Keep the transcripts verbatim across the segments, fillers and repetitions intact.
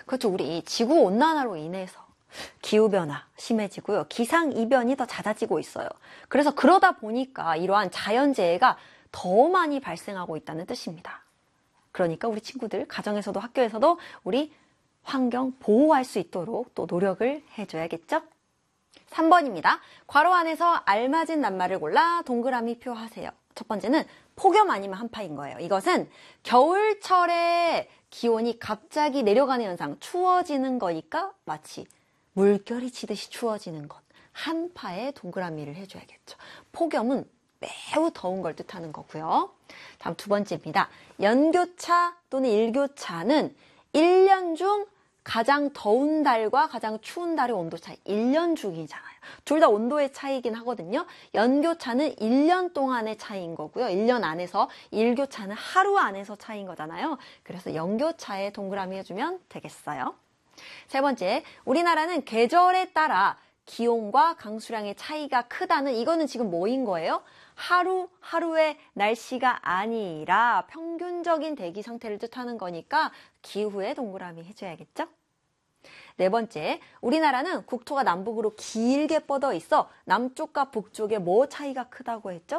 그렇죠. 우리 지구온난화로 인해서 기후변화 심해지고요. 기상이변이 더 잦아지고 있어요. 그래서 그러다 보니까 이러한 자연재해가 더 많이 발생하고 있다는 뜻입니다. 그러니까 우리 친구들 가정에서도 학교에서도 우리 환경 보호할 수 있도록 또 노력을 해줘야겠죠? 삼 번입니다. 괄호 안에서 알맞은 낱말을 골라 동그라미 표하세요. 첫 번째는 폭염 아니면 한파인 거예요. 이것은 겨울철에 기온이 갑자기 내려가는 현상, 추워지는 거니까 마치 물결이 치듯이 추워지는 것. 한파에 동그라미를 해줘야겠죠. 폭염은 매우 더운 걸 뜻하는 거고요. 다음 두 번째입니다. 연교차 또는 일교차는 일 년 중 가장 더운 달과 가장 추운 달의 온도 차이, 일 년 중이잖아요. 둘 다 온도의 차이긴 하거든요. 연교차는 일 년 동안의 차이인 거고요. 일 년 안에서, 일교차는 하루 안에서 차이인 거잖아요. 그래서 연교차에 동그라미 해주면 되겠어요. 세 번째, 우리나라는 계절에 따라 기온과 강수량의 차이가 크다는, 이거는 지금 뭐인 거예요? 하루하루의 날씨가 아니라 평균적인 대기 상태를 뜻하는 거니까 기후에 동그라미 해줘야겠죠? 네 번째, 우리나라는 국토가 남북으로 길게 뻗어 있어 남쪽과 북쪽에 뭐 차이가 크다고 했죠?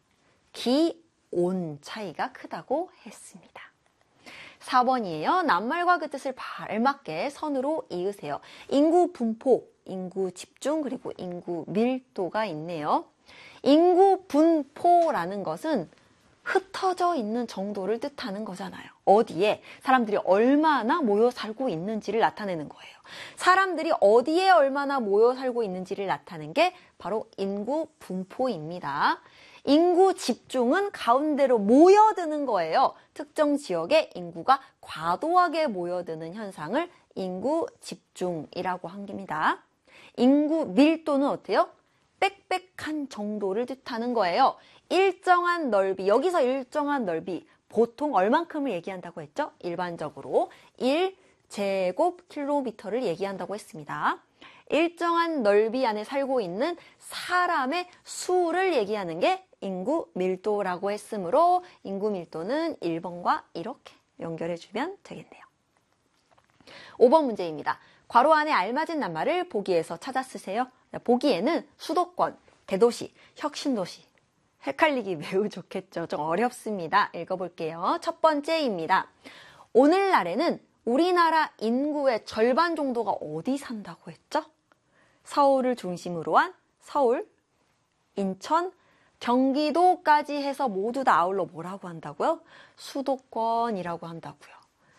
기온 차이가 크다고 했습니다. 사 번이에요. 낱말과 그 뜻을 발맞게 선으로 이으세요. 인구 분포, 인구 집중, 그리고 인구 밀도가 있네요. 인구 분포라는 것은 흩어져 있는 정도를 뜻하는 거잖아요. 어디에 사람들이 얼마나 모여 살고 있는지를 나타내는 거예요. 사람들이 어디에 얼마나 모여 살고 있는지를 나타내는 게 바로 인구 분포입니다. 인구 집중은 가운데로 모여드는 거예요. 특정 지역에 인구가 과도하게 모여드는 현상을 인구 집중이라고 합니다. 인구 밀도는 어때요? 빽빽한 정도를 뜻하는 거예요. 일정한 넓이, 여기서 일정한 넓이, 보통 얼만큼을 얘기한다고 했죠? 일반적으로 일 제곱킬로미터를 얘기한다고 했습니다. 일정한 넓이 안에 살고 있는 사람의 수를 얘기하는 게 인구 밀도라고 했으므로 인구 밀도는 일 번과 이렇게 연결해주면 되겠네요. 오 번 문제입니다. 괄호 안에 알맞은 낱말을 보기에서 찾아 쓰세요. 보기에는 수도권, 대도시, 혁신도시. 헷갈리기 매우 좋겠죠. 좀 어렵습니다. 읽어볼게요. 첫 번째입니다. 오늘날에는 우리나라 인구의 절반 정도가 어디 산다고 했죠? 서울을 중심으로 한 서울, 인천, 경기도까지 해서 모두 다 아울러 뭐라고 한다고요? 수도권이라고 한다고요.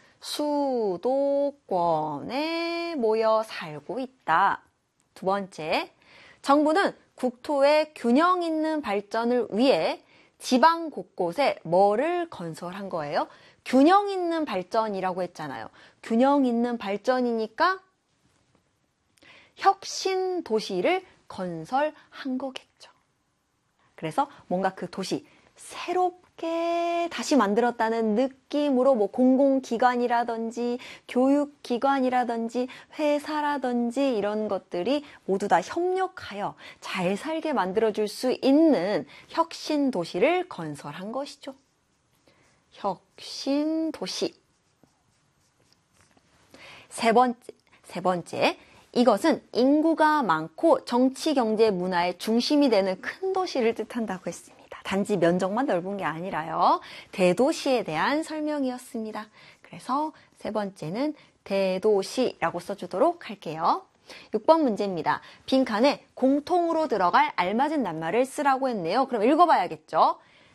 수도권에 모여 살고 있다. 두 번째, 정부는 국토의 균형 있는 발전을 위해 지방 곳곳에 뭐를 건설한 거예요? 균형 있는 발전이라고 했잖아요. 균형 있는 발전이니까 혁신 도시를 건설한 거겠죠. 그래서 뭔가 그 도시 새롭게 다시 만들었다는 느낌으로 뭐 공공기관이라든지 교육기관이라든지 회사라든지 이런 것들이 모두 다 협력하여 잘 살게 만들어줄 수 있는 혁신 도시를 건설한 것이죠. 혁신 도시. 세 번째, 세 번째. 이것은 인구가 많고 정치, 경제, 문화의 중심이 되는 큰 도시를 뜻한다고 했습니다. 단지 면적만 넓은 게 아니라요. 대도시에 대한 설명이었습니다. 그래서 세 번째는 대도시라고 써주도록 할게요. 육 번 문제입니다. 빈칸에 공통으로 들어갈 알맞은 낱말을 쓰라고 했네요. 그럼 읽어봐야겠죠.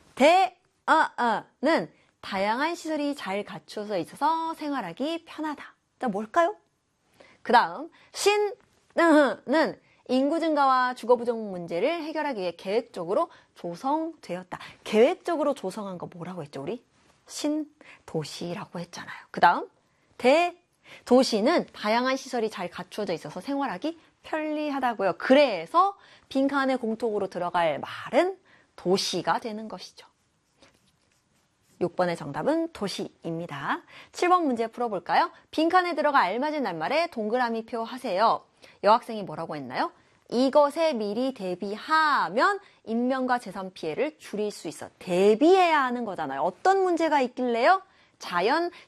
대어는 다양한 시설이 잘 갖춰져 있어서 생활하기 편하다. 자, 뭘까요? 그 다음 신은 인구 증가와 주거 부족 문제를 해결하기 위해 계획적으로 조성되었다. 계획적으로 조성한 거 뭐라고 했죠, 우리? 신도시라고 했잖아요. 그 다음 대도시는 다양한 시설이 잘 갖추어져 있어서 생활하기 편리하다고요. 그래서 빈칸에 공통으로 들어갈 말은 도시가 되는 것이죠. 육 번의 정답은 도시입니다. 칠 번 문제 풀어볼까요? 빈칸에 들어가 알맞은 낱말에 동그라미 표 하세요. 여학생이 뭐라고 했나요? 이것에 미리 대비하면 인명과 재산 피해를 줄일 수 있어. 대비해야 하는 거잖아요. 어떤 문제가 있길래요? 자연